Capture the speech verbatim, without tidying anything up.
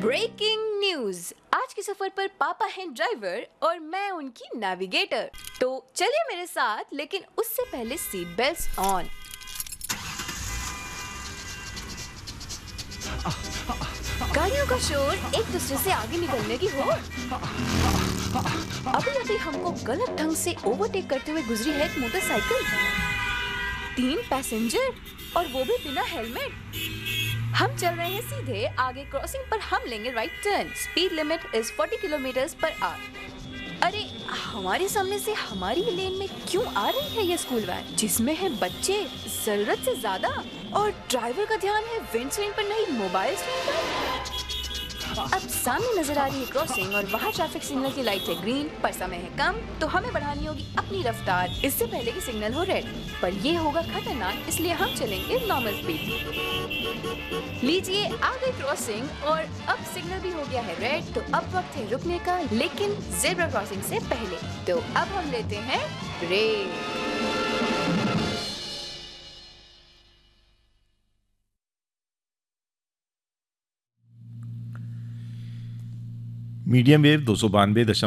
Breaking news. आज के सफर पर पापा हैं ड्राइवर और मैं उनकी नेविगेटर। तो चलिए मेरे साथ, लेकिन उससे पहले सीट बेल्ट ऑन। गाड़ियों का शोर, एक दूसरे से आगे निकलने की होड़। अभी अभी हमको गलत ढंग से ओवरटेक करते हुए गुजरी है एक मोटरसाइकिल। तीन पैसेंजर और वो भी बिना हेलमेट। हम चल रहे हैं सीधे आगे, क्रॉसिंग पर हम लेंगे right turn. Speed limit is चालीस किलोमीटर पर आवर। अरे हमारे सामने से हमारी लेन में क्यों आ रही है ये स्कूल वैन, जिसमें है बच्चे जरूरत से ज्यादा, और ड्राइवर का ध्यान है विंड स्क्रीन पर नहीं मोबाइल स्क्रीन पर। अब सामने नजर आ रही है क्रॉसिंग और वहाँ ट्रैफिक सिग्नल की लाइट है ग्रीन, पर समय है कम, तो हमें बढ़ानी होगी अपनी रफ्तार इससे पहले कि सिग्नल हो रेड। पर ये होगा खतरनाक, इसलिए हम चलेंगे नॉर्मल स्पीड। लीजिए आगे क्रॉसिंग, और अब सिग्नल भी हो गया है रेड, तो अब वक्त है रुकने का, लेकिन ज़ेब्रा क्रॉसिंग से पहले। तो अब हम लेते हैं ब्रेक। मीडियम वेव दो सौ बानवे